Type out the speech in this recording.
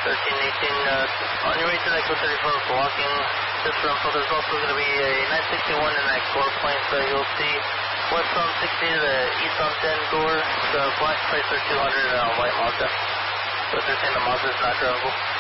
on your way to that code 34 blocking this ramp, there's also going to be a 961 in that Gore plane, so you'll see west on 60 to the east on 10 Gore, the black Chrysler 200 and a white Mazda. So if you're saying the Mazda is not drivable.